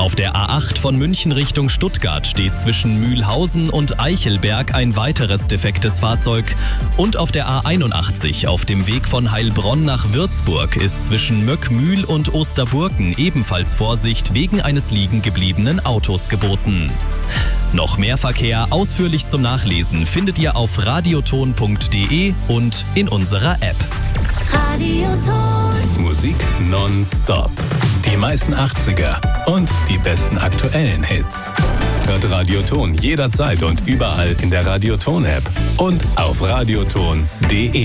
Auf der A8 von München Richtung Stuttgart steht zwischen Mühlhausen und Eichelberg ein weiteres defektes Fahrzeug. Und auf der A81 auf dem Weg von Heilbronn nach Würzburg ist zwischen Möckmühl und Osterburken ebenfalls Vorsicht wegen eines liegen gebliebenen Autos geboten. Noch mehr Verkehr ausführlich zum Nachlesen findet ihr auf radioton.de und in unserer App. Radioton. Musik nonstop. Die meisten 80er und die besten aktuellen Hits. Hört Radioton jederzeit und überall in der Radioton-App und auf radioton.de.